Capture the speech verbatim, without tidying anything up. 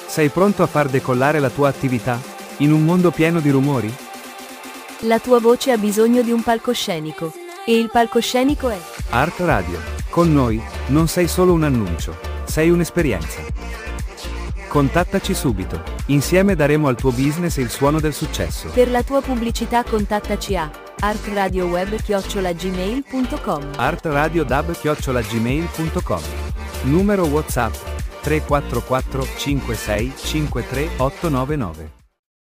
Sei pronto a far decollare la tua attività? In un mondo pieno di rumori? La tua voce ha bisogno di un palcoscenico. E il palcoscenico è Art Radio. Con noi, non sei solo un annuncio, sei un'esperienza. Contattaci subito. Insieme daremo al tuo business il suono del successo. Per la tua pubblicità contattaci a artradioweb chiocciola gmail punto com. artradiodab chiocciola gmail punto com. Numero WhatsApp tre quattro quattro cinque sei cinque tre otto nove nove.